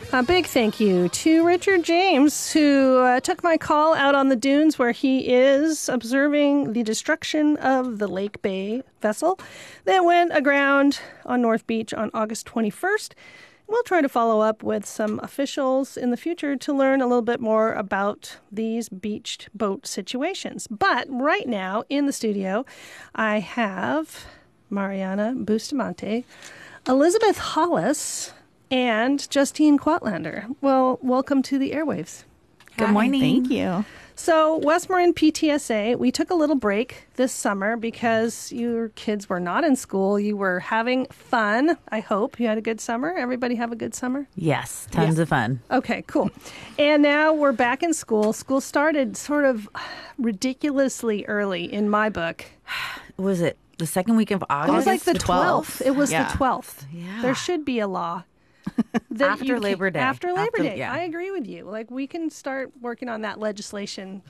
A big thank you to Richard James, who took my call out on the dunes where he is observing the destruction of the Lake Bay vessel that went aground on North Beach on August 21st. We'll try to follow up with some officials in the future to learn a little bit more about these beached boat situations. But right now in the studio, I have Mariana Bustamante, Elizabeth Hollis, and Justine Quatlander. Well, welcome to the airwaves. Good morning. Thank you. So, West Marin PTSA, we took a little break this summer because your kids were not in school. You were having fun. I hope you had a good summer. Everybody have a good summer? Yes, tons of fun. Okay, cool. And now we're back in school. School started sort of ridiculously early in my book. Was it the second week of August? It was like the 12th. It was Yeah. the 12th. Yeah. There should be a law. that After you can- Labor Day. After Labor After- Day. yeah. I agree with you. Like, we can start working on that legislation.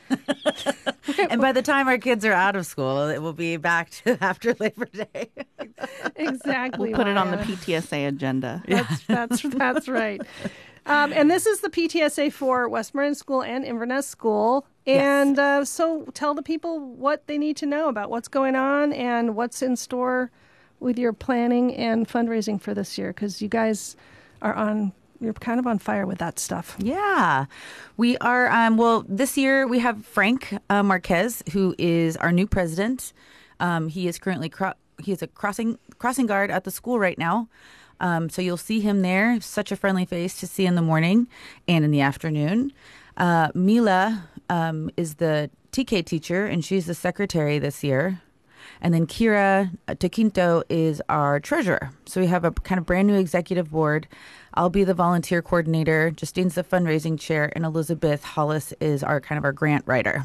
And by the time our kids are out of school, it will be back to after Labor Day. Exactly. We'll put it on the Mariana. PTSA agenda. That's right. And this is the PTSA for West Marin School and Inverness School. And so tell the people what they need to know about what's going on and what's in store with your planning and fundraising for this year, because you guys you're kind of on fire with that stuff. Yeah, we are. Well, this year we have Frank Marquez, who is our new president. He is currently he is a crossing guard at the school right now. So you'll see him there. Such a friendly face to see in the morning and in the afternoon. Mila is the TK teacher, and she's the secretary this year. And then Kira Taquinto is our treasurer. So we have a kind of brand new executive board. I'll be the volunteer coordinator. Justine's the fundraising chair, and Elizabeth Hollis is our grant writer.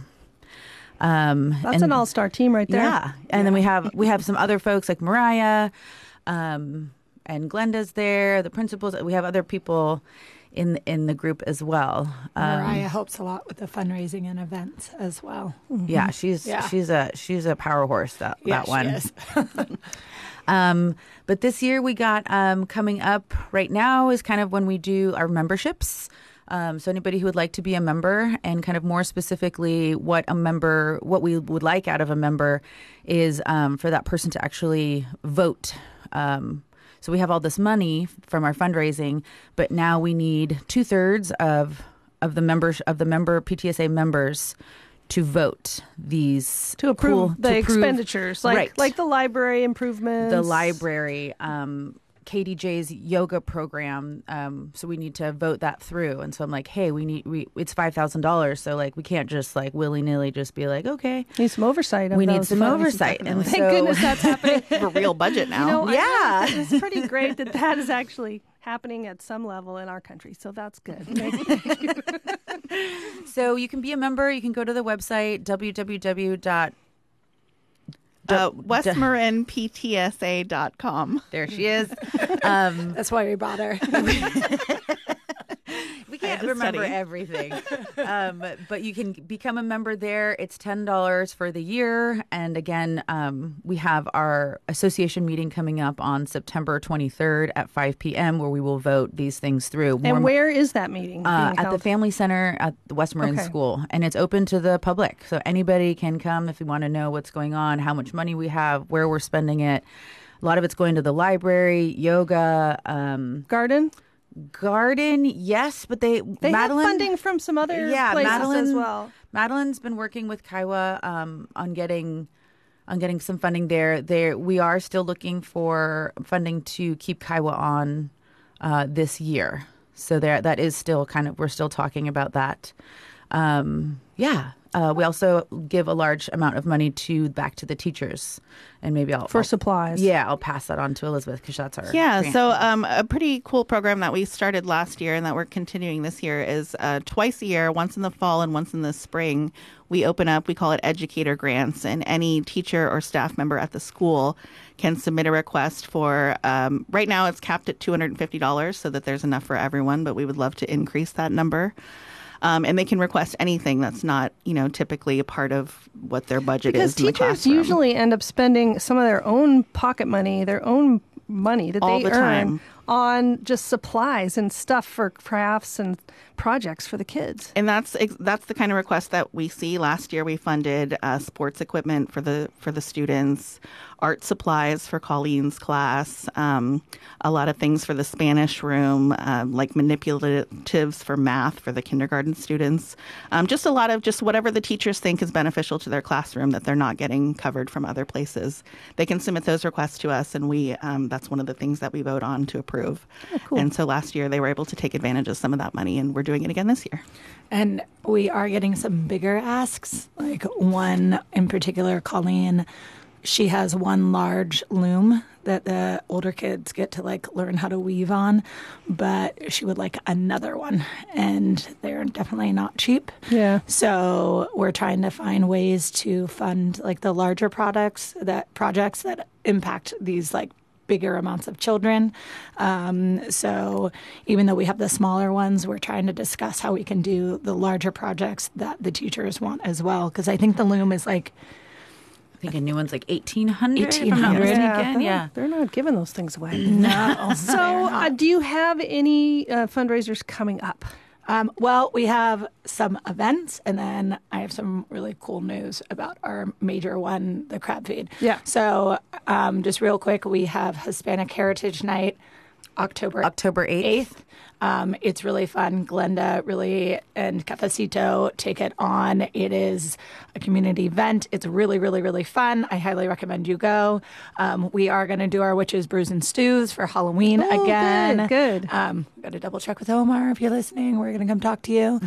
That's an all-star team right there. Yeah, and then we have some other folks like Mariah, and Glenda's there. The principals. We have other people in the group as well. Mariah helps a lot with the fundraising and events as well. Yeah, she's a power horse. That one. She is. But this year we got coming up right now is kind of when we do our memberships. So anybody who would like to be a member, and kind of more specifically what we would like out of a member is for that person to actually vote. So we have all this money from our fundraising, but now we need 2/3 of the member PTSA members to vote these To approve the expenditures, like the library improvements. the library, KDJ's yoga program. So we need to vote that through. And so I'm like, hey, it's $5,000. So like, we can't just like willy nilly just be like, okay, Need some oversight. we need those some funds. oversight. And Thank so, goodness that's happening. We have a real budget now. You know, Yeah. it's pretty great that is actually happening at some level in our country. So that's good. Thank you. So you can be a member. You can go to the website, WestMarinPTSA.com. There she is. That's why we bought her. We can't to remember study. everything. But you can become a member there. It's $10 for the year. And again, we have our association meeting coming up on September 23rd at 5 p.m. where we will vote these things through. And where is that meeting? being At the held? Family Center at the West Marin Okay. School. And it's open to the public. So anybody can come if you want to know what's going on, how much money we have, where we're spending it. A lot of it's going to the library, yoga, Garden, yes, but they They have funding from some other places as well. Madeline's been working with Kiowa on getting some funding there. We are still looking for funding to keep Kiowa on this year. So that is still we're still talking about that. We also give a large amount of money back to the teachers, and maybe For supplies. Yeah, I'll pass that on to Elizabeth because that's our Yeah, grant. so a pretty cool program that we started last year and that we're continuing this year is twice a year, once in the fall and once in the spring, we call it educator grants, and any teacher or staff member at the school can submit a request for, right now it's capped at $250 so that there's enough for everyone, but we would love to increase that number. And they can request anything that's not, typally a part of what their budget Because is in the teachers classroom. usually end up spending some of their own pocket money, their own money that All they the earn time. on just supplies and stuff for crafts and projects for the kids. And that's the kind of request that we see. Last year, we funded sports equipment for the students, art supplies for Colleen's class, a lot of things for the Spanish room, like manipulatives for math for the kindergarten students. Just a lot of just whatever the teachers think is beneficial to their classroom that they're not getting covered from other places. They can submit those requests to us, and we that's one of the things that we vote on to approve. Oh, cool. And so last year, they were able to take advantage of some of that money, and we're doing it again this year. And we are getting some bigger asks, like one in particular, Colleen. She has one large loom that the older kids get to like learn how to weave on, but she would like another one, and they're definitely not cheap. Yeah. So we're trying to find ways to fund like the larger projects that impact these like bigger amounts of children. So even though we have the smaller ones, we're trying to discuss how we can do the larger projects that the teachers want as well. Because I think the loom is like, I think a new one's like 1,800. If I'm not 1,800. mistaken. Yeah. They're not giving those things away. no. So do you have any fundraisers coming up? Well, we have some events, and then I have some really cool news about our major one, the Crab Feed. Yeah. So just real quick, we have Hispanic Heritage Night, October 8th. It's really fun. Glenda and Cafecito take it on. It is a community event. It's really, really, really fun. I highly recommend you go. We are going to do our Witches, Brews, and Stews for Halloween again. Good. Got to double check with Omar if you're listening. We're going to come talk to you.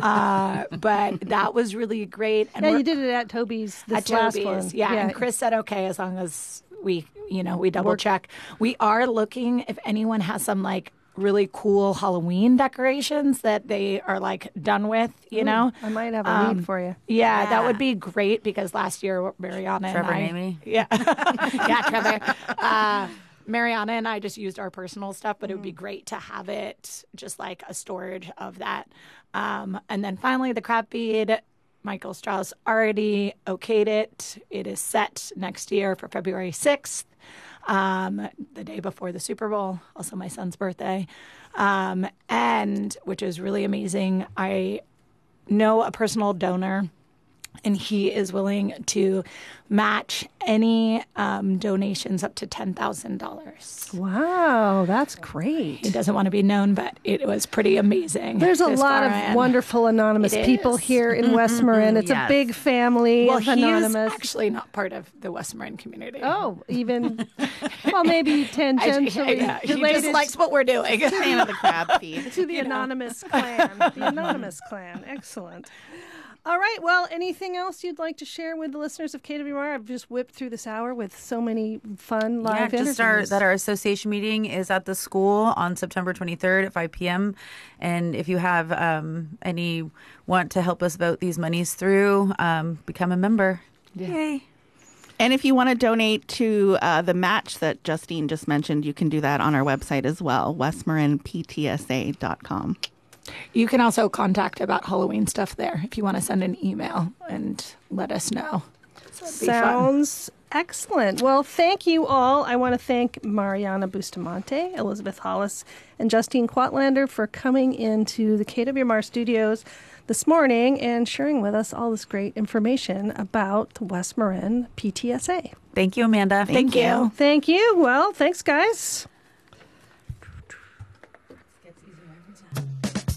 But that was really great. And Yeah, you did it at Toby's this at last Toby's. one. Yeah, and Chris said okay as long as we double check. We are looking if anyone has some like really cool Halloween decorations that they are like done with, you know. I might have a lead for you. Yeah, that would be great because last year Mariana Trevor and I, Namey. yeah, yeah, Trevor. Mariana and I just used our personal stuff, but it would be great to have it just like a storage of that. And then finally, the Crab Feed. Michael Strauss already okayed it. It is set next year for February 6th, the day before the Super Bowl, also my son's birthday, and which is really amazing. I know a personal donor, and he is willing to match any donations up to $10,000. Wow, that's great. He doesn't want to be known, but it was pretty amazing. There's a this lot far of in. wonderful anonymous It people is. here in West Marin. It's a Yes. big family Well, of he anonymous. is actually not part of the West Marin community. Oh, even, well, maybe tangentially He related just likes what we're doing. Fan of the Crab Feed. to the anonymous clan. The anonymous clan. Excellent. All right. Well, anything else you'd like to share with the listeners of KWR? I've just whipped through this hour with so many fun live interviews. Our association meeting is at the school on September 23rd at 5 p.m. And if you have any want to help us vote these monies through, become a member. Yay. And if you want to donate to the match that Justine just mentioned, you can do that on our website as well, westmarinptsa.com. You can also contact about Halloween stuff there if you want to send an email and let us know. So it'd be fun. Sounds excellent. Well, thank you all. I want to thank Mariana Bustamante, Elizabeth Hollis, and Justine Quatlander for coming into the KWMR studios this morning and sharing with us all this great information about the West Marin PTSA. Thank you, Amanda. Thank you. Thank you. Well, thanks, guys.